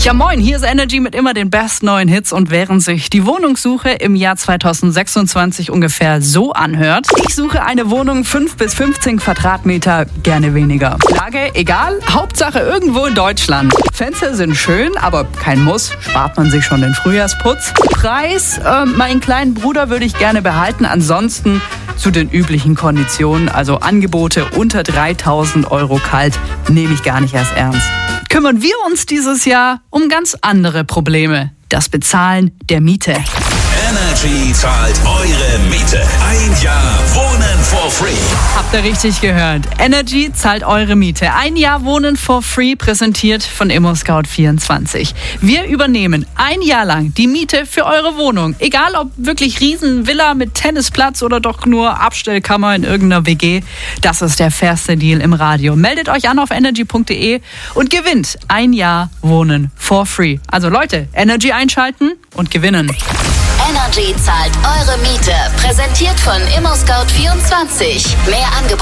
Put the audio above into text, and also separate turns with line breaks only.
Ja moin, hier ist Energy mit immer den besten neuen Hits und während sich die Wohnungssuche im Jahr 2026 ungefähr so anhört: Ich suche eine Wohnung 5 bis 15 Quadratmeter, gerne weniger. Lage egal, Hauptsache irgendwo in Deutschland. Fenster sind schön, aber kein Muss, spart man sich schon den Frühjahrsputz. Preis, meinen kleinen Bruder würde ich gerne behalten, ansonsten zu den üblichen Konditionen, also Angebote unter 3.000 Euro kalt, nehme ich gar nicht erst ernst. Kümmern wir uns dieses Jahr um ganz andere Probleme. Das Bezahlen der Miete.
Energy zahlt eure Miete. Ein Jahr Wohnen for free.
Habt ihr richtig gehört? Energy zahlt eure Miete. Ein Jahr Wohnen for free, präsentiert von ImmoScout24. Wir übernehmen ein Jahr lang die Miete für eure Wohnung. Egal ob wirklich Riesenvilla mit Tennisplatz oder doch nur Abstellkammer in irgendeiner WG. Das ist der fairste Deal im Radio. Meldet euch an auf energy.de und gewinnt ein Jahr Wohnen for free. Also Leute, Energy einschalten und gewinnen.
Energy zahlt eure Miete. Präsentiert von ImmoScout24. Mehr Angebote